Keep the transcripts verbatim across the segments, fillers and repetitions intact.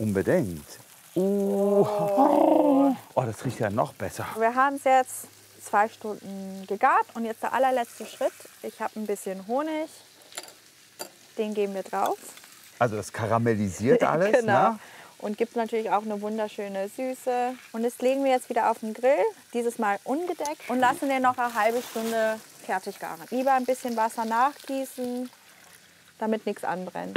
Unbedingt. Uh. Oh, das riecht ja noch besser. Wir haben es jetzt zwei Stunden gegart und jetzt der allerletzte Schritt. Ich habe ein bisschen Honig, den geben wir drauf. Also das karamellisiert alles, genau. Ne? Und gibt natürlich auch eine wunderschöne Süße. Und das legen wir jetzt wieder auf den Grill, dieses Mal ungedeckt und lassen den noch eine halbe Stunde fertig garen. Lieber ein bisschen Wasser nachgießen, damit nichts anbrennt.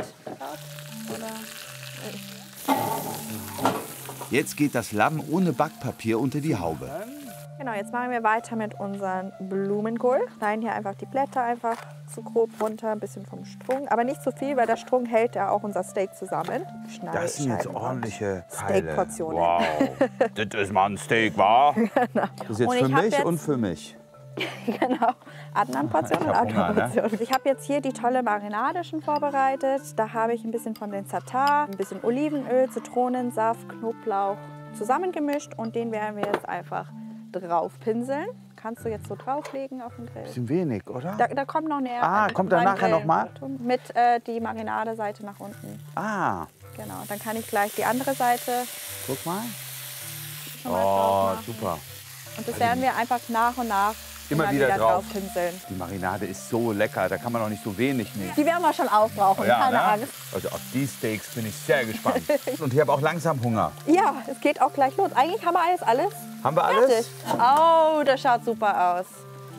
Jetzt geht das Lamm ohne Backpapier unter die Haube. Genau, jetzt machen wir weiter mit unserem Blumenkohl. Schneiden hier einfach die Blätter einfach so grob runter, ein bisschen vom Strunk. Aber nicht zu viel, weil der Strunk hält ja auch unser Steak zusammen. Schneid, Das sind jetzt ordentliche Teile. Steakportionen. Wow, das ist mal ein Steak, wa? Genau. Das ist jetzt Und für ich hab mich jetzt- und für mich. Genau, Adnan-Portion Ich und hab Hunger, ne? Adnan-Portion. Ich habe jetzt hier die tolle Marinade schon vorbereitet. Da habe ich ein bisschen von den Tatar, ein bisschen Olivenöl, Zitronensaft, Knoblauch zusammengemischt. Und den werden wir jetzt einfach drauf pinseln. Kannst du jetzt so drauflegen auf den Grill. Bisschen wenig, oder? Da, da kommt noch näher. Ah, kommt da nachher noch mal? Mit äh, die Marinadeseite nach unten. Ah, Genau, dann kann ich gleich die andere Seite guck mal. schon mal drauf Oh, machen. super. Und das werden wir einfach nach und nach Immer wieder drauf. drauf pinseln. Die Marinade ist so lecker, da kann man auch nicht so wenig nehmen. Die werden wir schon aufbrauchen, Ja, keine ne? Angst. Also auf die Steaks bin ich sehr gespannt. Und ich habe auch langsam Hunger. Ja, es geht auch gleich los. Eigentlich haben wir alles, alles Haben wir fertig. alles? Oh, das schaut super aus.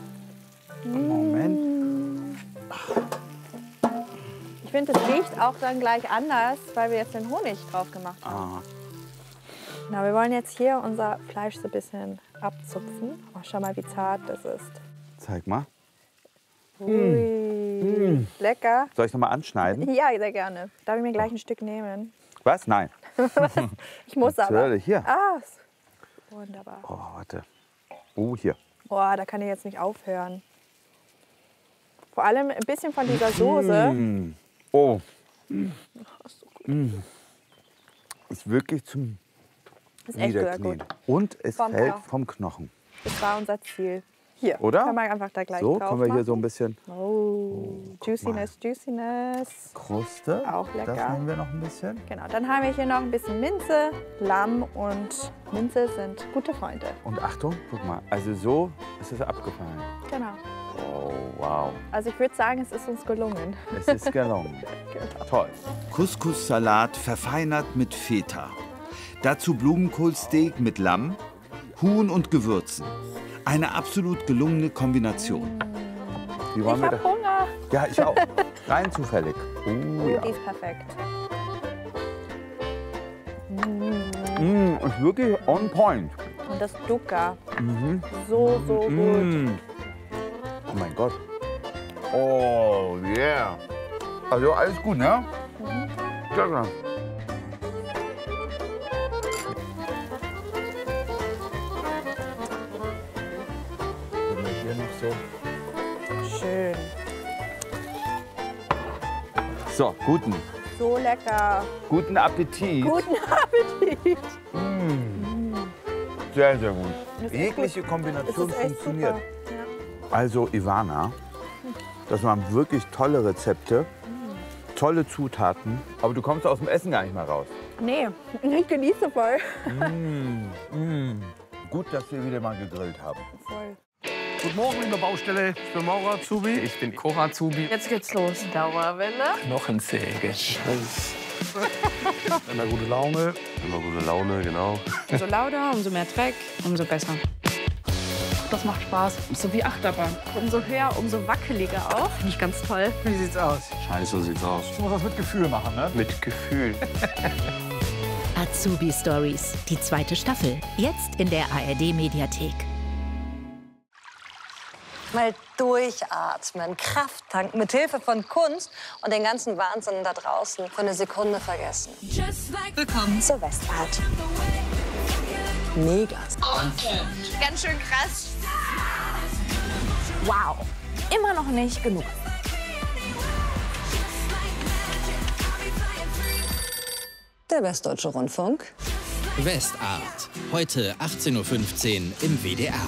Moment. Ich finde, es riecht auch dann gleich anders, weil wir jetzt den Honig drauf gemacht haben. Ah. Na, wir wollen jetzt hier unser Fleisch so ein bisschen abzupfen. Oh, schau mal, wie zart das ist. Zeig mal. Ui, lecker. Soll ich noch mal anschneiden? Ja, sehr gerne. Darf ich mir gleich ein Stück nehmen? Was? Nein. Ich muss aber. Natürlich, hier. Ah, wunderbar. Oh, warte. Oh, hier. Boah, da kann ich jetzt nicht aufhören. Vor allem ein bisschen von dieser Soße. Mm. Oh. Mm. Ist wirklich zum Ist echt sehr Niederknien. gut. Und es Vom fällt Bauch. vom Knochen. Das war unser Ziel. Hier, Oder? können wir einfach da gleich So, drauf können wir hier so ein machen. bisschen Oh, Juiciness, Juiciness. Kruste. Auch lecker. Das nehmen wir noch ein bisschen. Genau, dann haben wir hier noch ein bisschen Minze. Lamm und Minze sind gute Freunde. Und Achtung, guck mal. Also so ist es abgefallen. Genau. Oh, wow. Also ich würde sagen, es ist uns gelungen. Es ist gelungen. Genau. Toll. Couscous-Salat verfeinert mit Feta. Dazu Blumenkohlsteak mit Lamm, Huhn und Gewürzen. Eine absolut gelungene Kombination. Wie wollen Ich wir habe das? Hunger. Ja, ich auch. Rein zufällig. Oh, Oh, ja. die ist perfekt. Mm, ist wirklich on point. Und das Dukkha. So, so gut. Mm. Oh mein Gott. Oh, yeah. Also alles gut, ne? Sehr gut. Wenn wir hier noch so. Schön. So, guten, So lecker. guten Appetit. Guten Appetit. Sehr, sehr gut. Das ist Jegliche Es Kombination ist echt funktioniert. super. Ja. Also Ivana, das waren wirklich tolle Rezepte, tolle Zutaten. Aber du kommst aus dem Essen gar nicht mehr raus. Nee, ich genieße voll. Mm. Gut, dass wir wieder mal gegrillt haben. voll. Guten Morgen in der Baustelle. Ich bin Maurer Azubi. Ich bin Korazubi. Jetzt geht's los. Dauerwelle. Knochensäge. Immer gute Laune. Immer gute Laune, genau. Umso lauter, umso mehr Dreck, umso besser. Das macht Spaß. So wie Achterbahn. Umso höher, umso wackeliger auch. Finde ich ganz toll. Wie sieht's aus? Scheiße, so sieht's aus. Ich muss das mit Gefühl machen, ne? Mit Gefühl. Azubi Stories, die zweite Staffel. Jetzt in der A R D-Mediathek. Mal durchatmen, Kraft tanken, mit Hilfe von Kunst und den ganzen Wahnsinn da draußen für eine Sekunde vergessen. Willkommen zur Westart. Mega. Ganz schön krass. Wow. Immer noch nicht genug. Der Westdeutsche Rundfunk. Westart. Heute achtzehn Uhr fünfzehn im W D R.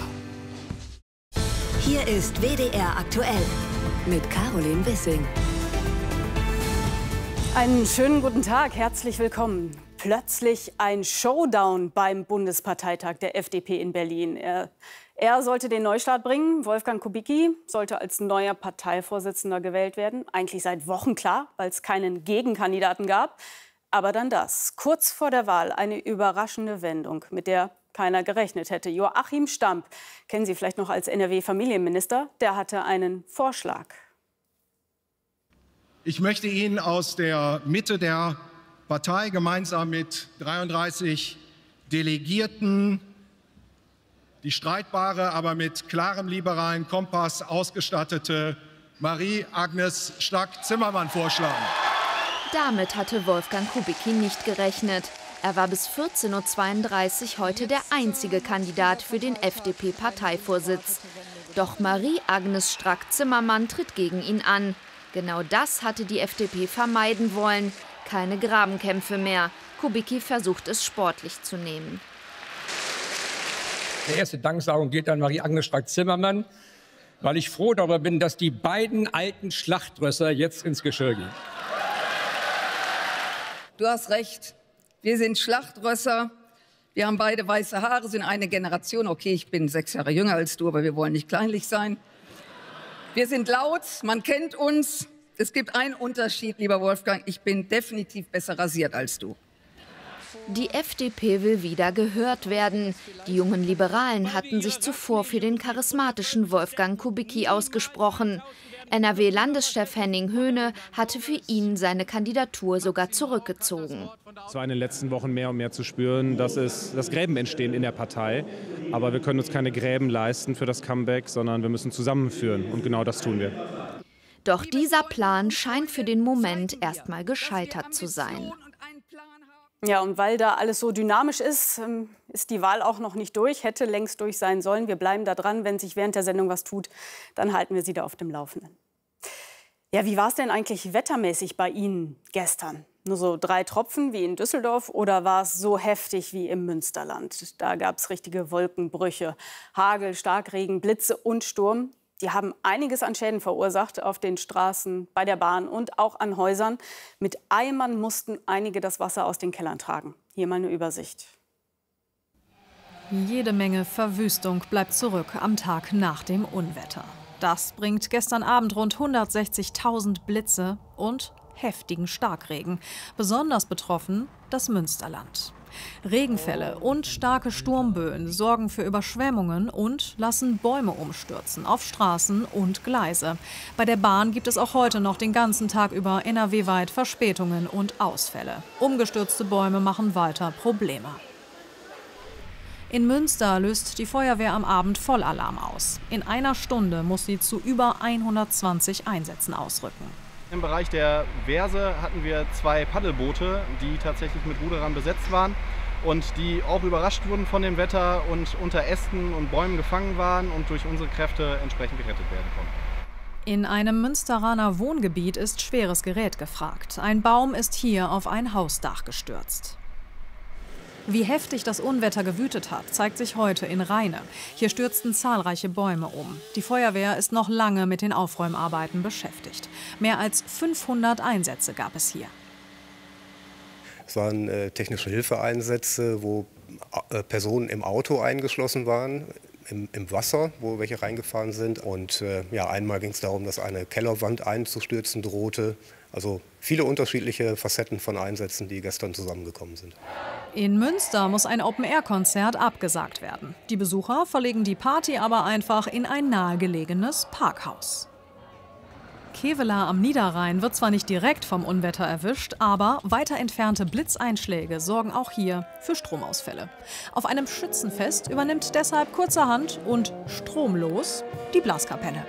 Hier ist W D R aktuell mit Caroline Wissing. Einen schönen guten Tag, herzlich willkommen. Plötzlich ein Showdown beim Bundesparteitag der F D P in Berlin. Er, er sollte den Neustart bringen. Wolfgang Kubicki sollte als neuer Parteivorsitzender gewählt werden. Eigentlich seit Wochen klar, weil es keinen Gegenkandidaten gab. Aber dann das. Kurz vor der Wahl eine überraschende Wendung, mit der keiner gerechnet hätte. Joachim Stamp, kennen Sie vielleicht noch als N R W-Familienminister, der hatte einen Vorschlag. Ich möchte Ihnen aus der Mitte der Partei gemeinsam mit dreiunddreißig Delegierten die streitbare, aber mit klarem liberalen Kompass ausgestattete Marie-Agnes Strack-Zimmermann vorschlagen. Damit hatte Wolfgang Kubicki nicht gerechnet. Er war bis vierzehn Uhr zweiunddreißig heute der einzige Kandidat für den F D P-Parteivorsitz. Doch Marie-Agnes Strack-Zimmermann tritt gegen ihn an. Genau das hatte die F D P vermeiden wollen. Keine Grabenkämpfe mehr. Kubicki versucht es sportlich zu nehmen. Die erste Danksagung geht an Marie-Agnes Strack-Zimmermann, weil ich froh darüber bin, dass die beiden alten Schlachtrösser jetzt ins Geschirr gehen. Du hast recht. Wir sind Schlachtrösser. Wir haben beide weiße Haare, sind eine Generation. Okay, ich bin sechs Jahre jünger als du, aber wir wollen nicht kleinlich sein. Wir sind laut, man kennt uns. Es gibt einen Unterschied, lieber Wolfgang. Ich bin definitiv besser rasiert als du. Die F D P will wieder gehört werden. Die jungen Liberalen hatten sich zuvor für den charismatischen Wolfgang Kubicki ausgesprochen. N R W-Landeschef Henning Höhne hatte für ihn seine Kandidatur sogar zurückgezogen. Es war in den letzten Wochen mehr und mehr zu spüren, dass, es, dass Gräben entstehen in der Partei. Aber wir können uns keine Gräben leisten für das Comeback, sondern wir müssen zusammenführen. Und genau das tun wir. Doch dieser Plan scheint für den Moment erstmal gescheitert zu sein. Ja, und weil da alles so dynamisch ist, ist die Wahl auch noch nicht durch, hätte längst durch sein sollen. Wir bleiben da dran. Wenn sich während der Sendung was tut, dann halten wir Sie da auf dem Laufenden. Ja, wie war es denn eigentlich wettermäßig bei Ihnen gestern? Nur so drei Tropfen wie in Düsseldorf oder war es so heftig wie im Münsterland? Da gab es richtige Wolkenbrüche, Hagel, Starkregen, Blitze und Sturm. Die haben einiges an Schäden verursacht auf den Straßen, bei der Bahn und auch an Häusern. Mit Eimern mussten einige das Wasser aus den Kellern tragen. Hier mal eine Übersicht. Jede Menge Verwüstung bleibt zurück am Tag nach dem Unwetter. Das bringt gestern Abend rund hundertsechzigtausend Blitze und heftigen Starkregen. Besonders betroffen das Münsterland. Regenfälle und starke Sturmböen sorgen für Überschwemmungen und lassen Bäume umstürzen auf Straßen und Gleise. Bei der Bahn gibt es auch heute noch den ganzen Tag über N R W-weit Verspätungen und Ausfälle. Umgestürzte Bäume machen weiter Probleme. In Münster löst die Feuerwehr am Abend Vollalarm aus. In einer Stunde muss sie zu über hundertzwanzig Einsätzen ausrücken. Im Bereich der Wehrse hatten wir zwei Paddelboote, die tatsächlich mit Ruderern besetzt waren und die auch überrascht wurden von dem Wetter und unter Ästen und Bäumen gefangen waren und durch unsere Kräfte entsprechend gerettet werden konnten. In einem Münsteraner Wohngebiet ist schweres Gerät gefragt. Ein Baum ist hier auf ein Hausdach gestürzt. Wie heftig das Unwetter gewütet hat, zeigt sich heute in Rheine. Hier stürzten zahlreiche Bäume um. Die Feuerwehr ist noch lange mit den Aufräumarbeiten beschäftigt. Mehr als fünfhundert Einsätze gab es hier. Es waren äh, technische Hilfeeinsätze, wo äh, Personen im Auto eingeschlossen waren, im, im Wasser, wo welche reingefahren sind. Und äh, ja, einmal ging es darum, dass eine Kellerwand einzustürzen drohte. Also viele unterschiedliche Facetten von Einsätzen, die gestern zusammengekommen sind. In Münster muss ein Open-Air-Konzert abgesagt werden. Die Besucher verlegen die Party aber einfach in ein nahegelegenes Parkhaus. Kevela am Niederrhein wird zwar nicht direkt vom Unwetter erwischt, aber weiter entfernte Blitzeinschläge sorgen auch hier für Stromausfälle. Auf einem Schützenfest übernimmt deshalb kurzerhand und stromlos die Blaskapelle.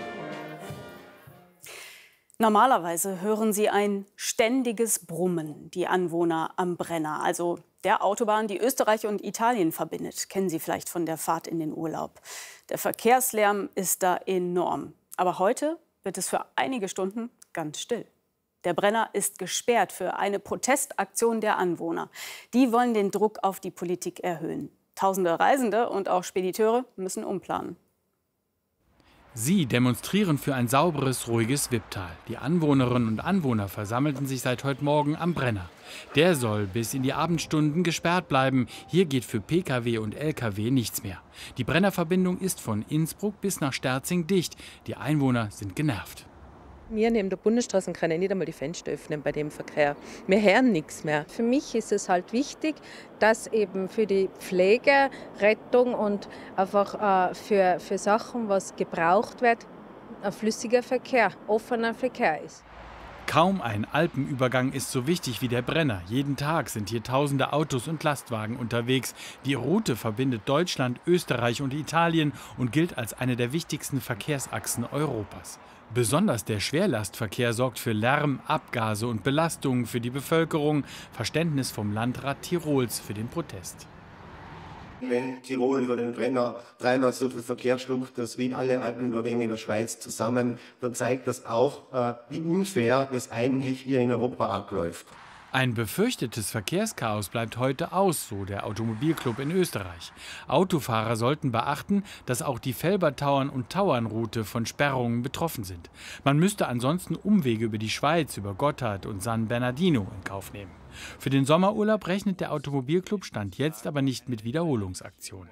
Normalerweise hören Sie ein ständiges Brummen, die Anwohner am Brenner, also der Autobahn, die Österreich und Italien verbindet. Kennen Sie vielleicht von der Fahrt in den Urlaub. Der Verkehrslärm ist da enorm. Aber heute wird es für einige Stunden ganz still. Der Brenner ist gesperrt für eine Protestaktion der Anwohner. Die wollen den Druck auf die Politik erhöhen. Tausende Reisende und auch Spediteure müssen umplanen. Sie demonstrieren für ein sauberes, ruhiges Wipptal. Die Anwohnerinnen und Anwohner versammelten sich seit heute Morgen am Brenner. Der soll bis in die Abendstunden gesperrt bleiben. Hier geht für Pkw und Lkw nichts mehr. Die Brennerverbindung ist von Innsbruck bis nach Sterzing dicht. Die Einwohner sind genervt. Wir neben der Bundesstraße können nicht einmal die Fenster öffnen bei dem Verkehr. Wir hören nichts mehr. Für mich ist es halt wichtig, dass eben für die Pflege, Rettung und einfach äh, für, für Sachen, was gebraucht wird, ein flüssiger Verkehr, offener Verkehr ist. Kaum ein Alpenübergang ist so wichtig wie der Brenner. Jeden Tag sind hier tausende Autos und Lastwagen unterwegs. Die Route verbindet Deutschland, Österreich und Italien und gilt als eine der wichtigsten Verkehrsachsen Europas. Besonders der Schwerlastverkehr sorgt für Lärm, Abgase und Belastungen für die Bevölkerung. Verständnis vom Landrat Tirols für den Protest. Wenn Tirol über den Brenner dreimal so viel Verkehr schluckt, das wie alle Alpenübergänge in der Schweiz zusammen, dann zeigt das auch, äh, wie unfair es eigentlich hier in Europa abläuft. Ein befürchtetes Verkehrschaos bleibt heute aus, so der Automobilclub in Österreich. Autofahrer sollten beachten, dass auch die Felbertauern- und Tauernroute von Sperrungen betroffen sind. Man müsste ansonsten Umwege über die Schweiz, über Gotthard und San Bernardino in Kauf nehmen. Für den Sommerurlaub rechnet der Automobilclub Stand jetzt aber nicht mit Wiederholungsaktionen.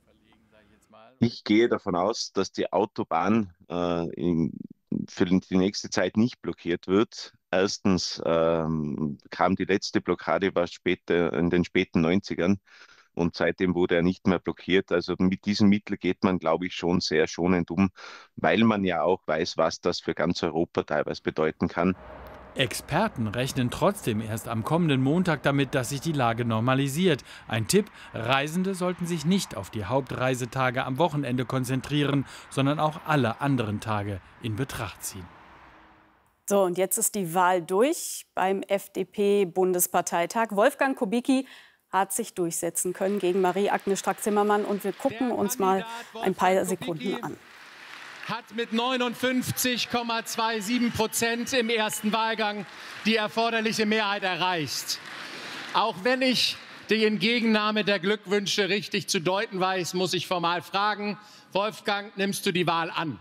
Ich gehe davon aus, dass die Autobahn äh, in, für die nächste Zeit nicht blockiert wird. Erstens ähm, kam die letzte Blockade war später, in den späten neunzigern und seitdem wurde er nicht mehr blockiert. Also mit diesem Mittel geht man, glaube ich, schon sehr schonend um, weil man ja auch weiß, was das für ganz Europa teilweise bedeuten kann. Experten rechnen trotzdem erst am kommenden Montag damit, dass sich die Lage normalisiert. Ein Tipp: Reisende sollten sich nicht auf die Hauptreisetage am Wochenende konzentrieren, sondern auch alle anderen Tage in Betracht ziehen. So, und jetzt ist die Wahl durch beim F D P-Bundesparteitag. Wolfgang Kubicki hat sich durchsetzen können gegen Marie-Agnes Strack-Zimmermann. Und wir gucken uns mal ein paar Sekunden an. Hat mit neunundfünfzig Komma siebenundzwanzig Prozent im ersten Wahlgang die erforderliche Mehrheit erreicht. Auch wenn ich die Entgegennahme der Glückwünsche richtig zu deuten weiß, muss ich formal fragen: Wolfgang, nimmst du die Wahl an?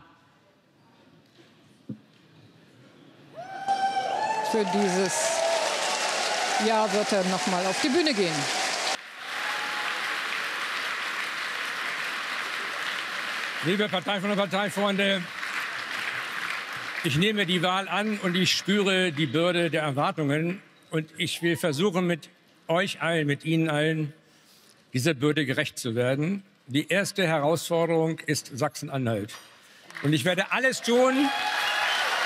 Für dieses Jahr wird er noch mal auf die Bühne gehen. Liebe Parteifreunde und Parteifreunde, ich nehme die Wahl an und ich spüre die Bürde der Erwartungen. Und ich will versuchen, mit euch allen, mit Ihnen allen, dieser Bürde gerecht zu werden. Die erste Herausforderung ist Sachsen-Anhalt. Und ich werde alles tun,